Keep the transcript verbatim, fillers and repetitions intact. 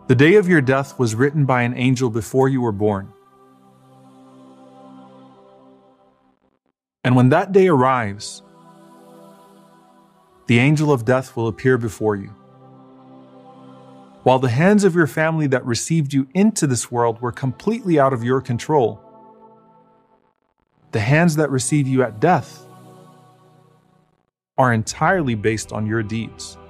The day of your death was written by an angel before you were born. And when that day arrives, the angel of death will appear before you. While the hands of your family that received you into this world were completely out of your control, the hands that receive you at death are entirely based on your deeds.